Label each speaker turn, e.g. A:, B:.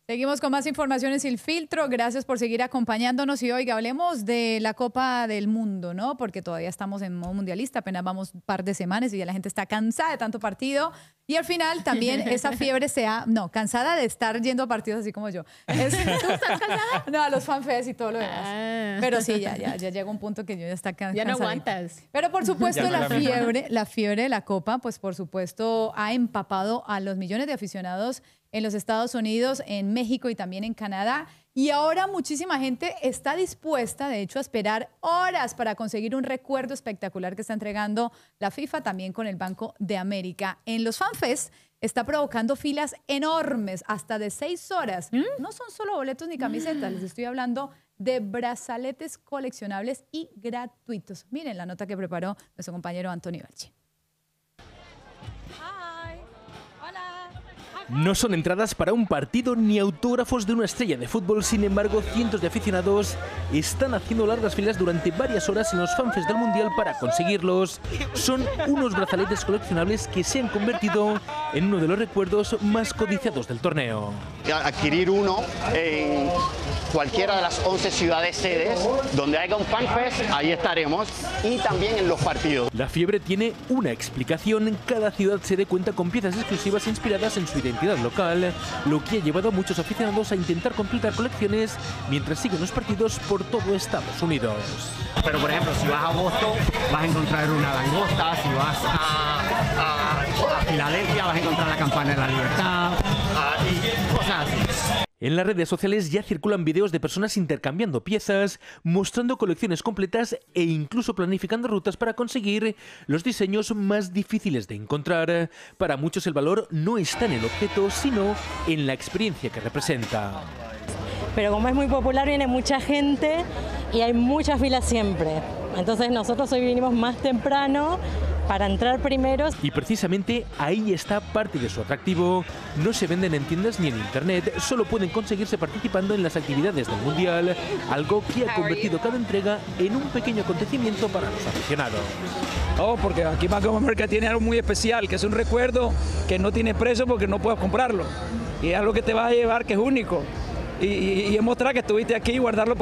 A: Seguimos con más informaciones sin filtro. Gracias por seguir acompañándonos. Y oiga, hablemos de la Copa del Mundo, ¿no? Porque todavía estamos en modo mundialista, apenas vamos un par de semanas y ya la gente está cansada de tanto partido. Y al final también esa fiebre cansada de estar yendo a partidos así como yo. ¿Tú estás cansada? No, a los fanfests y todo lo demás. Pero sí, ya llega un punto que yo ya está cansada.
B: Ya no aguantas.
A: Pero por supuesto la fiebre de la Copa, pues por supuesto ha empapado a los millones de aficionados en los Estados Unidos, en México y también en Canadá. Y ahora muchísima gente está dispuesta, de hecho, a esperar horas para conseguir un recuerdo espectacular que está entregando la FIFA también con el Banco de América. En los FanFest está provocando filas enormes, hasta de 6 horas. No son solo boletos ni camisetas, les estoy hablando de brazaletes coleccionables y gratuitos. Miren la nota que preparó nuestro compañero Antonio Balchi.
C: No son entradas para un partido ni autógrafos de una estrella de fútbol, sin embargo, cientos de aficionados están haciendo largas filas durante varias horas en los FanFest del Mundial para conseguirlos. Son unos brazaletes coleccionables que se han convertido en uno de los recuerdos más codiciados del torneo.
D: Adquirir uno en cualquiera de las 11 ciudades sedes donde haya un FanFest, ahí estaremos, y también en los partidos.
C: La fiebre tiene una explicación. Cada ciudad sede cuenta con piezas exclusivas inspiradas en su identidad local, lo que ha llevado a muchos aficionados a intentar completar colecciones mientras siguen los partidos por todo Estados Unidos.
D: Pero por ejemplo, si vas a Boston vas a encontrar una langosta, si vas a Filadelfia vas a encontrar la campana de la libertad y cosas así.
C: En las redes sociales ya circulan vídeos de personas intercambiando piezas, mostrando colecciones completas e incluso planificando rutas para conseguir los diseños más difíciles de encontrar. Para muchos el valor no está en el objeto, sino en la experiencia que representa.
E: Pero como es muy popular, viene mucha gente y hay muchas filas siempre. Entonces nosotros hoy vinimos más temprano para entrar primeros.
C: Y precisamente ahí está parte de su atractivo. No se venden en tiendas ni en internet, solo pueden conseguirse participando en las actividades del Mundial, algo que ha convertido cada entrega en un pequeño acontecimiento para los aficionados.
F: Oh, porque aquí Bank of America tiene algo muy especial, que es un recuerdo que no tiene precio porque no puedes comprarlo. Y es algo que te vas a llevar que es único. Y es mostrar que estuviste aquí y guardarlo.